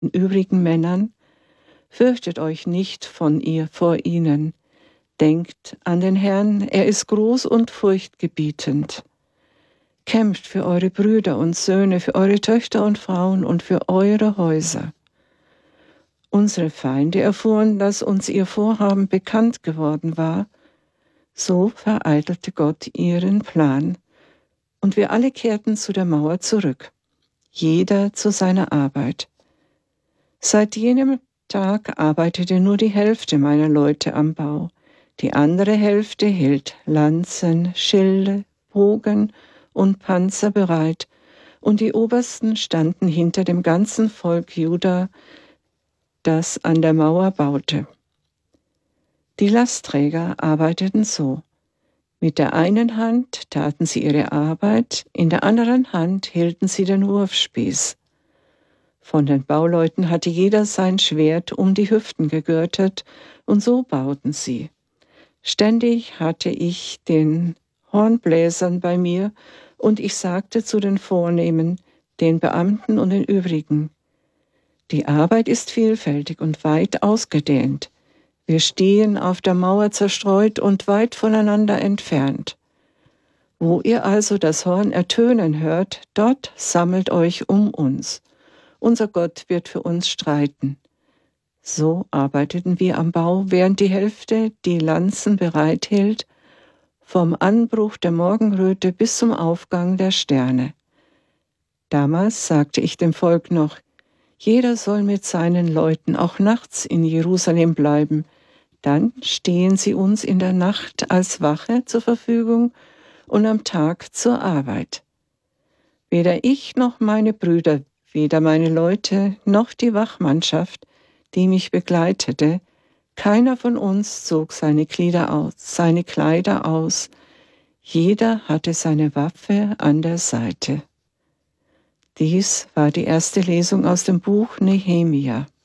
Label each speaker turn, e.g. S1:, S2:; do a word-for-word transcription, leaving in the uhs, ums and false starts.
S1: übrigen Männern, fürchtet euch nicht von ihr vor ihnen. Denkt an den Herrn, er ist groß und furchtgebietend. Kämpft für eure Brüder und Söhne, für eure Töchter und Frauen und für eure Häuser. Unsere Feinde erfuhren, dass uns ihr Vorhaben bekannt geworden war. So vereitelte Gott ihren Plan, und wir alle kehrten zu der Mauer zurück, jeder zu seiner Arbeit. Seit jenem Tag arbeitete nur die Hälfte meiner Leute am Bau. Die andere Hälfte hielt Lanzen, Schilde, Bogen und Panzer bereit, und die Obersten standen hinter dem ganzen Volk Juda, das an der Mauer baute. Die Lastträger arbeiteten so. Mit der einen Hand taten sie ihre Arbeit, in der anderen Hand hielten sie den Wurfspieß. Von den Bauleuten hatte jeder sein Schwert um die Hüften gegürtet, und so bauten sie. Ständig hatte ich den Hornbläsern bei mir, und ich sagte zu den Vornehmen, den Beamten und den übrigen: Die Arbeit ist vielfältig und weit ausgedehnt. Wir stehen auf der Mauer zerstreut und weit voneinander entfernt. Wo ihr also das Horn ertönen hört, dort sammelt euch um uns. Unser Gott wird für uns streiten. So arbeiteten wir am Bau, während die Hälfte die Lanzen bereithielt, vom Anbruch der Morgenröte bis zum Aufgang der Sterne. Damals sagte ich dem Volk noch: Jeder soll mit seinen Leuten auch nachts in Jerusalem bleiben. Dann stehen sie uns in der Nacht als Wache zur Verfügung und am Tag zur Arbeit. Weder ich noch meine Brüder, weder meine Leute noch die Wachmannschaft, die mich begleitete, keiner von uns zog seine Kleider aus, seine Kleider aus. Jeder hatte seine Waffe an der Seite. Dies war die erste Lesung aus dem Buch Nehemia.